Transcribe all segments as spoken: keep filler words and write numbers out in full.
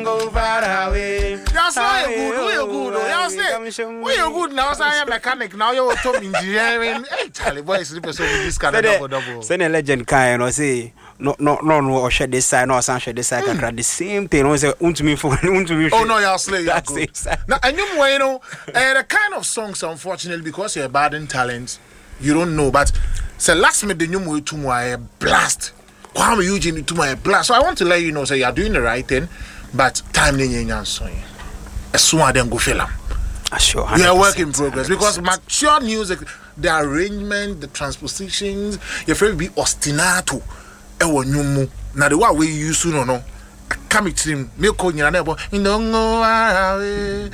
go far away. That's why you're good. You're good. You're say, we you're good now. So I'm a mechanic now. You're top engineering. Hey, Charlie, boy, sleep so this kind of double double. Say the legend kind or say no no no no or shed this side no or shed this side. Mm. The same thing. No say want me for want me. Oh no, you're slay. That's it. Now and you know, you know, uh, the kind of songs, unfortunately, because you're bad in talent, you don't know. But say last minute the new movie to my blast. Kwame Eugene to my blast. So I want to let you know, say you're doing the right thing, but time didn't yan so. As soon as them go film. Sure. We are work in progress because mature music, the arrangement, the transpositions, your friend be ostinato. Ewo nyumu. Na the way we use no no. Come to him, me call you never. You don't go away.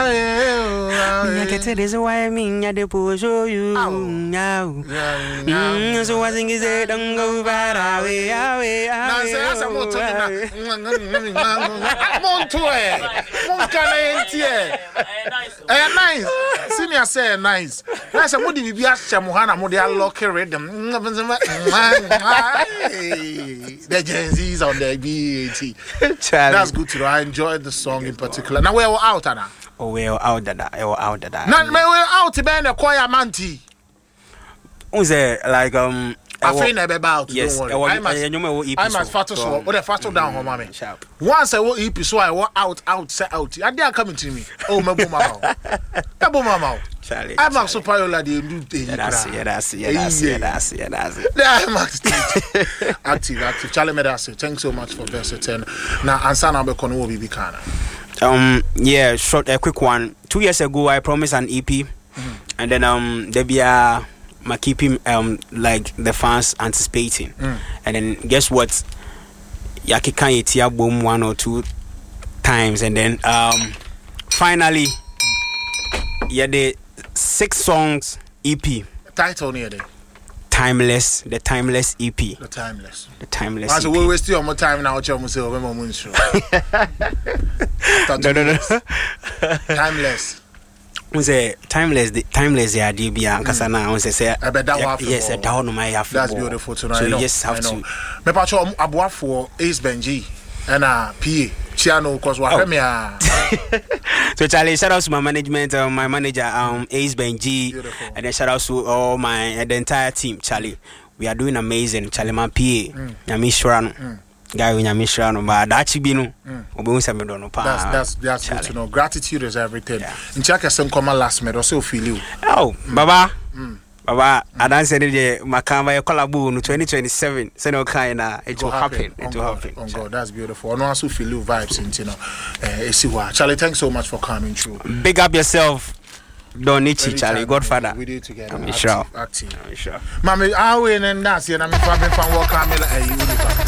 I get it is why I mean ya de show you now. So I think is it don't go far away, away, now say that's a motor. Montoy. Moncanentie. Eh nice. Senior say nice. Nice a modi bibia chamuhana modi lock rhythm. The Gen Z's on the B A T. That's good to know. I enjoyed the song in particular. Now we're out, Anna. Oh, we're out, Dada. We're out, Dada. Now we're out to be in a choir manti. Who's there? Like, um, I feel never about. Yes, I must. I must fast so. What the fast down, home, mommy. Once I walk EP, so I walk out, out, set out. And they are coming to me. Oh, my boom, mama. My boom, mama. Charlie, I'm not so proud of the new thing. That's it, that's it, that's it, that's it, that's it. I'm active, active, active. Charlie Medasi, thanks so much for visiting. Now, answer number one will be Bikana. Um, yeah, short, a quick one. Two years ago, I promised an E P, mm-hmm. and then um, there be a my keeping um like the fans anticipating, mm. and then guess what? Yaki kan yetia boom one or two times, and then um, finally, yeah, the six songs E P. Title near there. Timeless, the Timeless E P. The Timeless. The Timeless. I said, we'll waste your more time now. I'll say, oh, I'm going No, no, no. Timeless. We say Timeless, the Timeless, yeah, D B and Kasana. We say, I bet that one. Yes, down on my half. That's beautiful tonight. So you just have to. Me pacho abua for Ace Benji and a P A. Chiano, because what So Charlie, shout out to my management, uh, my manager, um, Ace Benji, beautiful. And then shout out to all my uh, the entire team. Charlie, we are doing amazing. Charlie, my P A, Nyami Shrano, guy with Nyami Shrano, but that should be no. That's that's that's good to know. Gratitude is everything. In Chaka, some come last minute, also feel you. Oh, Baba. Baba, I don't say the Makamba collabo no twenty twenty-seven. So no kind of it will happen. It will happen. Oh God, that's beautiful. And also feel you vibes into you know. Uh, Charlie, thanks so much for coming through. Big up yourself, Donichi, Charlie, Godfather. We did together. I'm sure. Active. I'm sure. Mami, I win and that's it. I'm from from welcome.